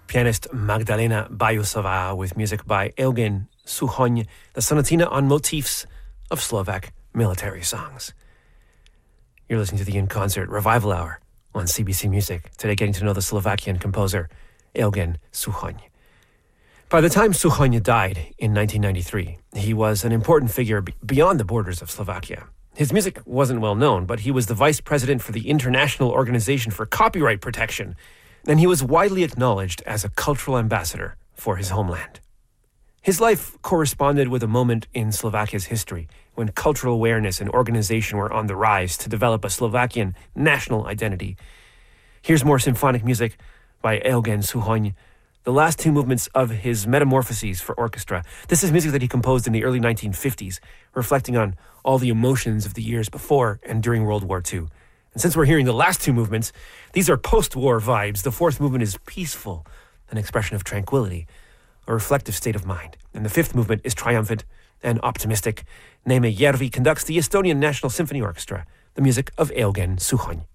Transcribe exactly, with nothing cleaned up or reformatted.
pianist Magdalena Bajusová with music by Eugen Suchoň, the sonatina on motifs of Slovak military songs. You're listening to the In Concert Revival Hour on C B C Music. Today getting to know the Slovakian composer Eugen Suchoň. By the time Suchoň died in nineteen ninety-three, he was an important figure b- beyond the borders of Slovakia. His music wasn't well known, but he was the vice president for the International Organization for Copyright Protection, and he was widely acknowledged as a cultural ambassador for his homeland. His life corresponded with a moment in Slovakia's history when cultural awareness and organization were on the rise to develop a Slovakian national identity. Here's more symphonic music by Eugen Suchoň, the last two movements of his Metamorphoses for orchestra. This is music that he composed in the early nineteen fifties, reflecting on all the emotions of the years before and during World War Two. And since we're hearing the last two movements, these are post-war vibes. The fourth movement is peaceful, an expression of tranquility, a reflective state of mind. And the fifth movement is triumphant and optimistic. Neeme Järvi conducts the Estonian National Symphony Orchestra, the music of Eugen Suchoň.